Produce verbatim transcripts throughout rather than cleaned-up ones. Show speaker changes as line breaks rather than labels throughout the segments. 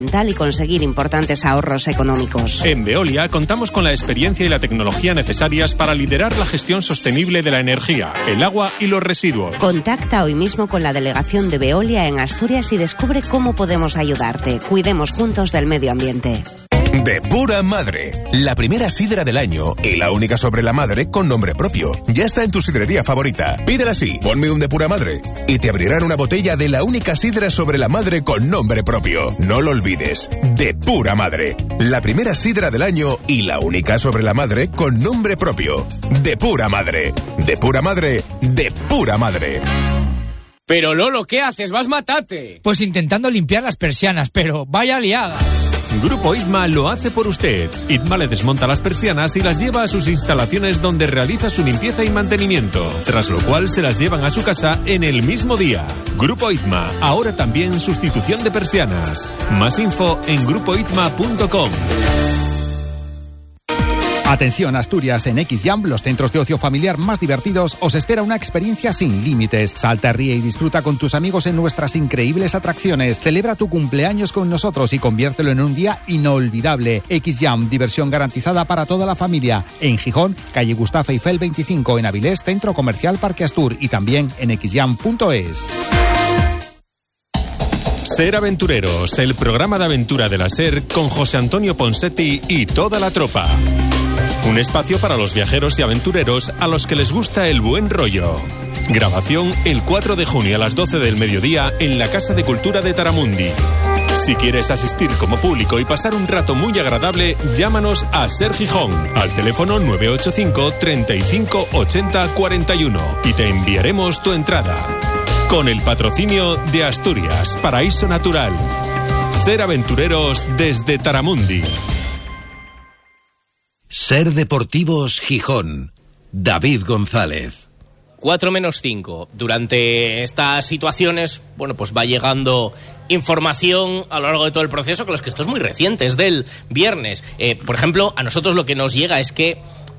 y conseguir importantes ahorros económicos.
En Veolia contamos con la experiencia y la tecnología necesarias para liderar la gestión sostenible de la energía, el agua y los residuos.
Contacta hoy mismo con la delegación de Veolia en Asturias y descubre cómo podemos ayudarte. Cuidemos juntos del medio ambiente.
De Pura Madre, la primera sidra del año y la única sobre la madre con nombre propio. Ya está en tu sidrería favorita. Pídela así, ponme un de Pura Madre y te abrirán una botella de la única sidra sobre la madre con nombre propio. No lo olvides, De Pura Madre, la primera sidra del año y la única sobre la madre con nombre propio. De Pura Madre, De Pura Madre, De Pura Madre.
Pero Lolo, ¿qué haces? ¡Vas matate!
Pues intentando limpiar las persianas, pero vaya liada.
Grupo Itma lo hace por usted. Itma le desmonta las persianas y las lleva a sus instalaciones donde realiza su limpieza y mantenimiento, tras lo cual se las llevan a su casa en el mismo día. Grupo Itma, ahora también sustitución de persianas. Más info en grupo itma punto com.
Atención Asturias, en X-Jam, los centros de ocio familiar más divertidos, os espera una experiencia sin límites. Salta, ríe y disfruta con tus amigos en nuestras increíbles atracciones. Celebra tu cumpleaños con nosotros y conviértelo en un día inolvidable. X-Jam, diversión garantizada para toda la familia. En Gijón, calle Gustavo Eiffel veinticinco, en Avilés, Centro Comercial Parque Astur y también en x jam punto es.
Ser Aventureros, el programa de aventura de la SER con José Antonio Ponsetti y toda la tropa. Un espacio para los viajeros y aventureros a los que les gusta el buen rollo. Grabación el cuatro de junio a las doce del mediodía en la Casa de Cultura de Taramundi. Si quieres asistir como público y pasar un rato muy agradable, llámanos a SER Gijón al teléfono nueve ocho cinco, treinta y cinco, ochenta, cuarenta y uno y te enviaremos tu entrada. Con el patrocinio de Asturias, Paraíso Natural. Ser Aventureros desde Taramundi.
Ser Deportivos Gijón. David González.
cuatro menos cinco. Durante estas situaciones, bueno, pues va llegando información a lo largo de todo el proceso, con los que esto es muy reciente, es del viernes. Eh, por ejemplo, a nosotros lo que nos llega es que,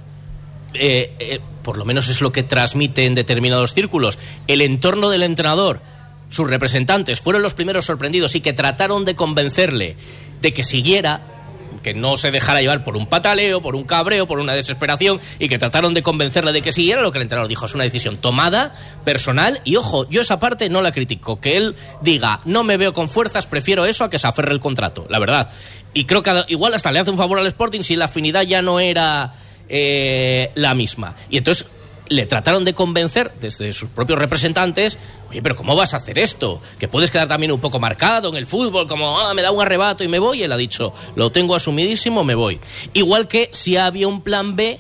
eh, eh, por lo menos es lo que transmite en determinados círculos, el entorno del entrenador, sus representantes, fueron los primeros sorprendidos y que trataron de convencerle de que siguiera, que no se dejara llevar por un pataleo, por un cabreo, por una desesperación, y que trataron de convencerle de que siguiera. Lo que el entrenador dijo es una decisión tomada, personal, y ojo, yo esa parte no la critico, que él diga, no me veo con fuerzas, prefiero eso a que se aferre el contrato, la verdad. Y creo que igual hasta le hace un favor al Sporting si la afinidad ya no era eh, la misma. Y entonces le trataron de convencer desde sus propios representantes, oye, pero ¿cómo vas a hacer esto? Que puedes quedar también un poco marcado en el fútbol, como, ah, me da un arrebato y me voy. Y él ha dicho, lo tengo asumidísimo, me voy. Igual que si había un plan B,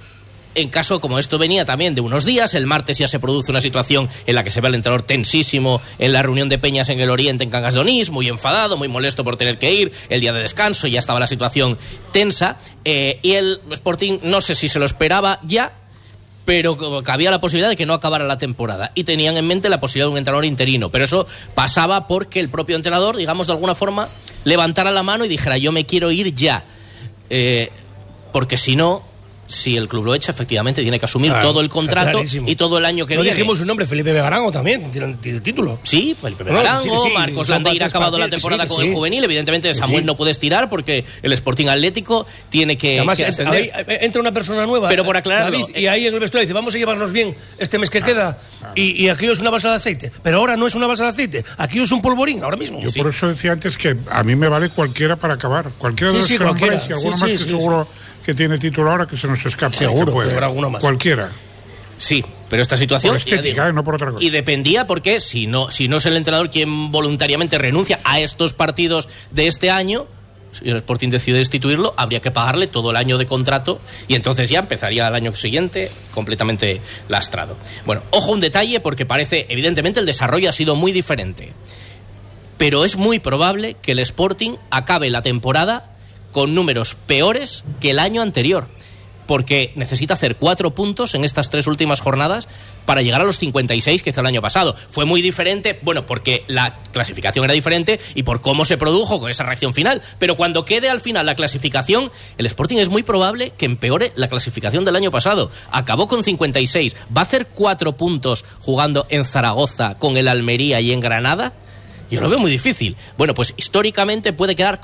en caso, como esto venía también de unos días, el martes ya se produce una situación en la que se ve al entrenador tensísimo en la reunión de Peñas en el Oriente, en Cangas de Onís, muy enfadado, muy molesto por tener que ir, el día de descanso, ya estaba la situación tensa, eh, y el Sporting, no sé si se lo esperaba ya, pero cabía la posibilidad de que no acabara la temporada y tenían en mente la posibilidad de un entrenador interino, pero eso pasaba porque el propio entrenador, digamos, de alguna forma levantara la mano y dijera, yo me quiero ir ya, eh, porque si no, si el club lo echa, efectivamente tiene que asumir claro, todo el contrato y todo el año que
no
viene.
No dijimos su nombre, Felipe Begarango también, tiene el título.
Sí, Felipe Begarango, no, sí, sí, Marcos Landeira ha acabado la temporada sí, con sí. el juvenil, evidentemente de Samuel sí. no puede estirar porque el Sporting Atlético tiene que,
además,
que
ahí, entra una persona nueva,
pero por aclararlo,
David, y ahí en el vestuario dice, vamos a llevarnos bien este mes que queda y, y aquí es una balsa de aceite, pero ahora no es una balsa de aceite, aquí es un polvorín ahora mismo.
Yo
sí.
por eso decía antes que a mí me vale cualquiera para acabar, cualquiera de
sí,
los
sí,
que
cualquiera.
nombráis y alguno
sí,
más
sí,
que
sí,
seguro
sí.
que tiene título ahora que se nos escapa.
Seguro,
que puede.
habrá alguno más.
Cualquiera.
Sí, pero esta situación...
Por estética,
digo,
¿eh? No por otra cosa.
Y dependía porque si no, si no es el entrenador quien voluntariamente renuncia a estos partidos de este año, si el Sporting decide destituirlo, habría que pagarle todo el año de contrato y entonces ya empezaría el año siguiente completamente lastrado. Bueno, ojo un detalle porque parece, evidentemente el desarrollo ha sido muy diferente, pero es muy probable que el Sporting acabe la temporada con números peores que el año anterior, porque necesita hacer cuatro puntos en estas tres últimas jornadas para llegar a los cincuenta y seis que hizo el año pasado. Fue muy diferente, bueno, porque la clasificación era diferente y por cómo se produjo con esa reacción final, pero cuando quede al final la clasificación, el Sporting es muy probable que empeore la clasificación del año pasado. Acabó con cincuenta y seis, va a hacer cuatro puntos jugando en Zaragoza con el Almería y en Granada. Yo lo veo muy difícil. Bueno, pues históricamente puede quedar